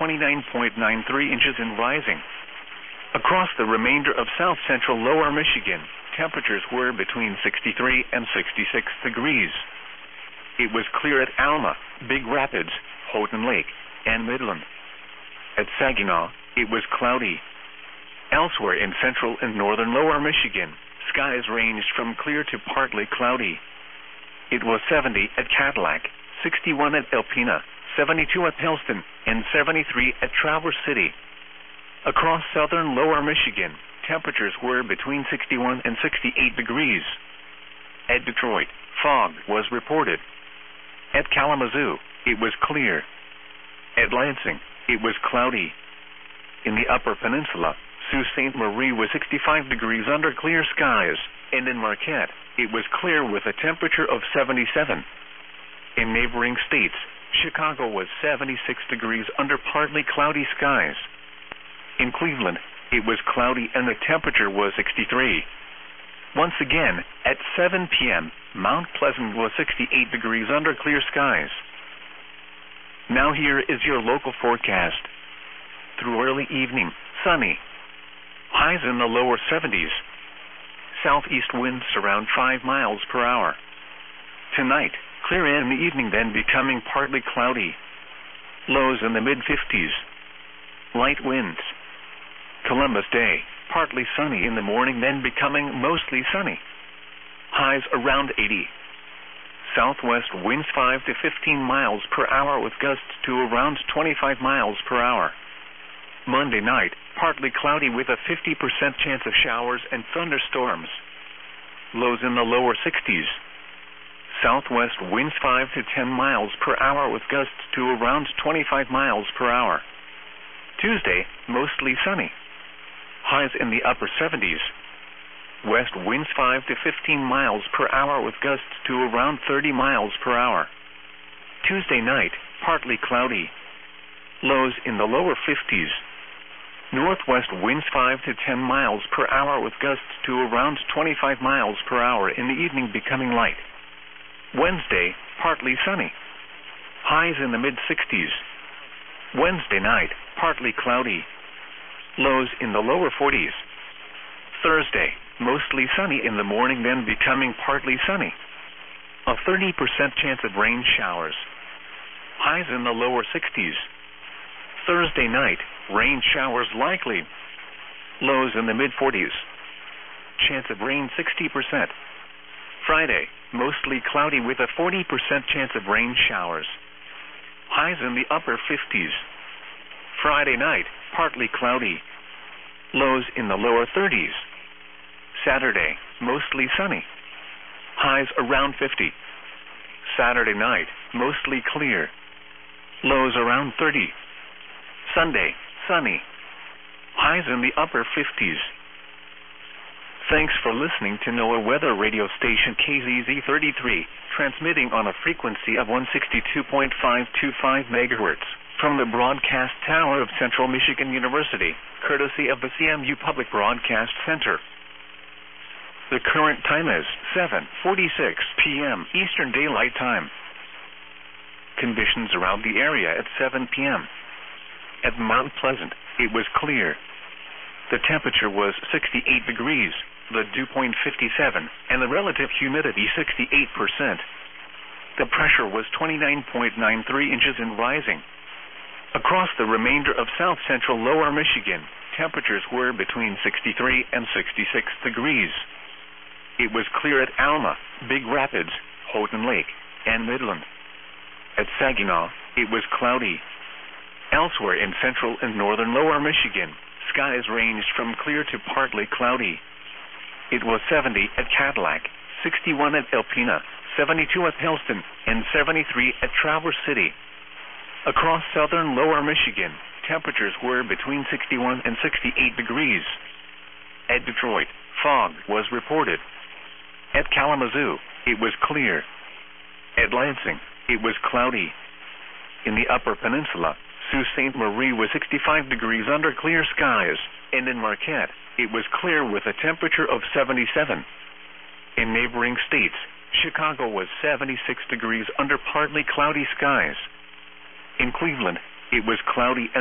29.93 inches and rising. Across the remainder of south-central lower Michigan, temperatures were between 63 and 66 degrees. It was clear at Alma, Big Rapids, Houghton Lake, and Midland. At Saginaw, it was cloudy. Elsewhere in central and northern lower Michigan, skies ranged from clear to partly cloudy. It was 70 at Cadillac, 61 at Alpena, 72 at Helston, and 73 at Traverse City. Across southern lower Michigan, temperatures were between 61 and 68 degrees. At Detroit, fog was reported. At Kalamazoo, it was clear. At Lansing, it was cloudy. In the Upper Peninsula, Sault Ste. Marie was 65 degrees under clear skies, and in Marquette, it was clear with a temperature of 77. In neighboring states, Chicago was 76 degrees under partly cloudy skies. In Cleveland, it was cloudy and the temperature was 63. Once again, at 7 p.m., Mount Pleasant was 68 degrees under clear skies. Now here is your local forecast. Through early evening, sunny. Highs in the lower 70s. Southeast winds around 5 miles per hour. Tonight, clear in the evening, then becoming partly cloudy. Lows in the mid-50s. Light winds. Columbus Day, partly sunny in the morning, then becoming mostly sunny. Highs around 80. Southwest winds 5 to 15 miles per hour with gusts to around 25 miles per hour. Monday night, partly cloudy with a 50% chance of showers and thunderstorms. Lows in the lower 60s. Southwest winds 5 to 10 miles per hour with gusts to around 25 miles per hour. Tuesday, mostly sunny. Highs in the upper 70s. West winds 5 to 15 miles per hour with gusts to around 30 miles per hour. Tuesday night, partly cloudy. Lows in the lower 50s. Northwest winds 5 to 10 miles per hour with gusts to around 25 miles per hour, in the evening becoming light. Wednesday, partly sunny. Highs in the mid-60s. Wednesday night, partly cloudy. Lows in the lower 40s. Thursday, mostly sunny in the morning, then becoming partly sunny. A 30% chance of rain showers. Highs in the lower 60s. Thursday night, rain showers likely. Lows in the mid-40s. Chance of rain 60%. Friday, mostly cloudy with a 40% chance of rain showers. Highs in the upper 50s. Friday night, partly cloudy. Lows in the lower 30s. Saturday, mostly sunny. Highs around 50. Saturday night, mostly clear. Lows around 30. Sunday, sunny. Highs in the upper 50s. Thanks for listening to NOAA Weather Radio Station KZZ33, transmitting on a frequency of 162.525 megahertz from the broadcast tower of Central Michigan University, courtesy of the CMU Public Broadcast Center. The current time is 7:46 p.m. Eastern Daylight Time. Conditions around the area at 7 p.m. At Mount Pleasant, it was clear. The temperature was 68 degrees, the dew point 57, and the relative humidity 68%. The pressure was 29.93 inches and rising. Across the remainder of south-central lower Michigan, temperatures were between 63 and 66 degrees. It was clear at Alma, Big Rapids, Houghton Lake, and Midland. At Saginaw, it was cloudy. Elsewhere in central and northern lower Michigan, skies ranged from clear to partly cloudy. It was 70 at Cadillac, 61 at Alpena, 72 at Helston, and 73 at Traverse City. Across southern lower Michigan, temperatures were between 61 and 68 degrees. At Detroit, fog was reported. At Kalamazoo, it was clear. At Lansing, it was cloudy. In the Upper Peninsula, Sault Ste. Marie was 65 degrees under clear skies, and in Marquette, it was clear with a temperature of 77. In neighboring states, Chicago was 76 degrees under partly cloudy skies. In Cleveland, it was cloudy and